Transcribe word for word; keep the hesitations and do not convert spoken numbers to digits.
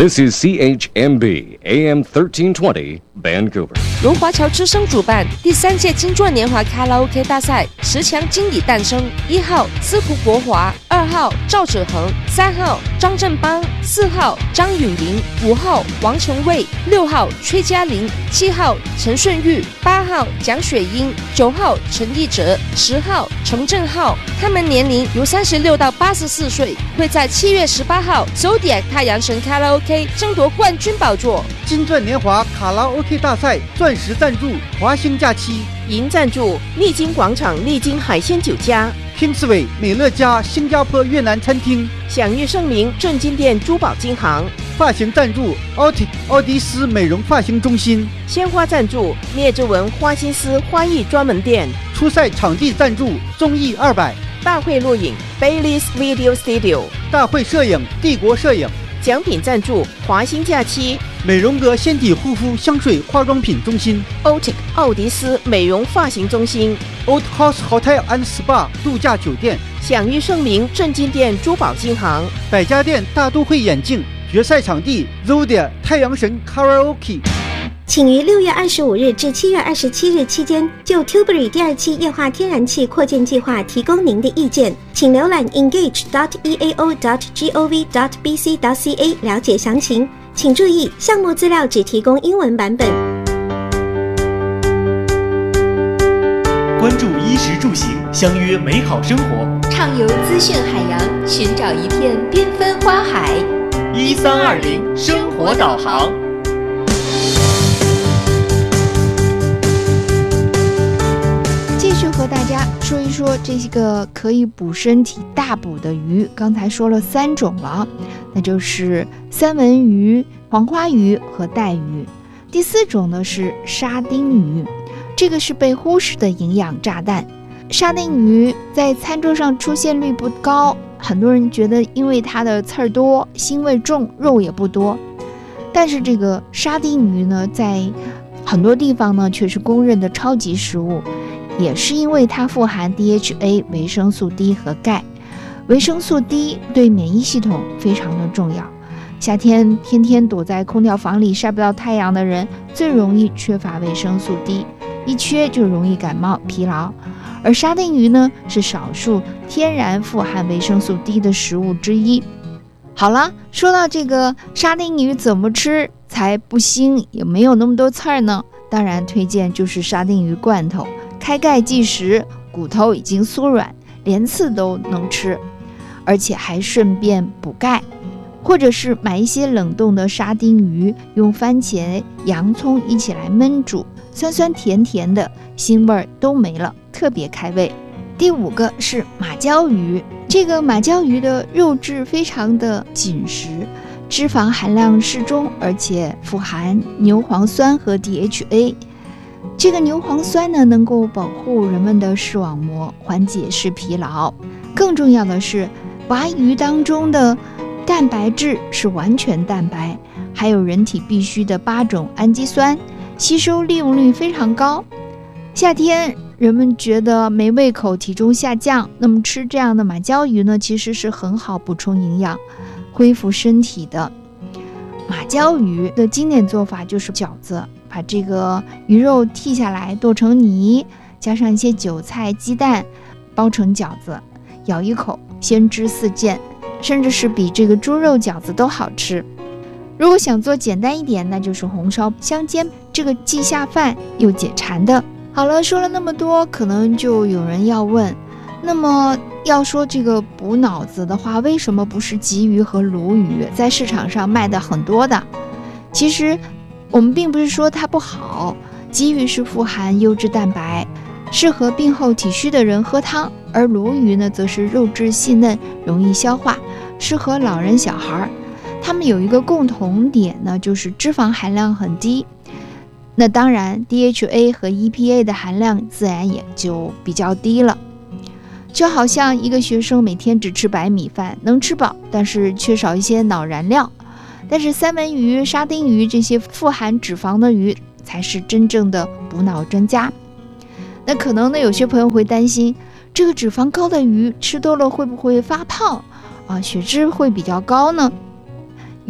This is C H M B A M thirteen twenty Vancouver。 荣华侨之声主办第三届金钻年华卡拉 OK 大赛，十强经理诞生。一号司徒国华，二号赵子恒，三号张振邦，四号张允玲，五号王成卫，六号崔嘉玲，七号陈顺玉，八号蒋雪英，九号陈义哲，十号程正浩。他们年龄由三十六到八十四岁，会在七月十八号 Zodiac 太阳神卡拉 OK 争夺冠军宝座。 金钻年华卡拉 OK 大赛钻石赞助华兴假期， 银赞助丽晶广场丽晶海鲜酒家， 拼刺猬美乐家新加坡越南餐厅， 享誉盛名正金店珠宝金行， 发型赞助奥体奥迪斯美容发型中心， 鲜花赞助聂志文花心思花艺专门店， 初赛场地赞助综艺二百， 大会录影 Bailey's Video Studio， 大会摄影帝国摄影， 奖品赞助华兴假期， 美容阁纤体护肤香水化妆品中心， Otic 奥迪斯美容发型中心， Old House Hotel and Spa 度假酒店， 享誉盛名正金店珠宝金行， 百家店大都会眼镜，决赛场地 Zodiac 太阳神 Karaoke。 请于六月二十五日至七月二十七日期间就 Tilbury 第二期液化天然气扩建计划提供您的意见，请浏览 engage dot e a o dot gov dot b c dot c a 了解详情。请注意，项目资料只提供英文版本。 关注衣食住行，相约美好生活， 畅游资讯海洋，寻找一片缤纷花海。 一三二零生活导航。 继续和大家说一说这个可以补身体大补的鱼，刚才说了三种了，那就是三文鱼、黄花鱼和带鱼。第四种呢是沙丁鱼，这个是被忽视的营养炸弹。沙丁鱼在餐桌上出现率不高，很多人觉得因为它的刺儿多，腥味重，肉也不多。但是这个沙丁鱼呢，在很多地方呢却是公认的超级食物，也是因为它富含 D H A 维生素 D 和钙。维生素 D 对免疫系统非常的重要，夏天天天躲在空调房里晒不到太阳的人最容易缺乏维生素 D， 一缺就容易感冒疲劳。而沙丁鱼呢是少数天然富含维生素 D 的食物之一。好了，说到这个沙丁鱼怎么吃才不腥也没有那么多刺儿呢？当然推荐就是沙丁鱼罐头，开盖即食，骨头已经酥软，连刺都能吃，而且还顺便补钙。或者是买一些冷冻的沙丁鱼，用番茄、洋葱一起来焖煮，酸酸甜甜的，腥味都没了，特别开胃。第五个是马鲛鱼，这个马鲛鱼的肉质非常的紧实，脂肪含量适中，而且富含牛磺酸和 D H A。这个牛磺酸呢，能够保护人们的视网膜，缓解视疲劳。更重要的是，鲅鱼当中的蛋白质是完全蛋白，还有人体必需的八种氨基酸，吸收利用率非常高。夏天人们觉得没胃口，体重下降，那么吃这样的马鲛鱼呢，其实是很好补充营养、恢复身体的。马鲛鱼的经典做法就是饺子，把这个鱼肉剔下来剁成泥，加上一些韭菜、鸡蛋，包成饺子，咬一口鲜汁四溅，甚至是比这个猪肉饺子都好吃。如果想做简单一点，那就是红烧香煎，这个既下饭又解馋的。好了，说了那么多，可能就有人要问，那么要说这个补脑子的话，为什么不是鲫鱼和鲈鱼在市场上卖的很多的？其实我们并不是说它不好，鲫鱼是富含优质蛋白，适合病后体虚的人喝汤，而鲈鱼呢则是肉质细嫩，容易消化，适合老人小孩。它们有一个共同点呢，就是脂肪含量很低，那当然 D H A 和 E P A 的含量自然也就比较低了。就好像一个学生每天只吃白米饭，能吃饱，但是缺少一些脑燃料。但是三文鱼、沙丁鱼这些富含脂肪的鱼才是真正的补脑专家。那可能呢，有些朋友会担心，这个脂肪高的鱼吃多了会不会发胖啊？血脂会比较高呢？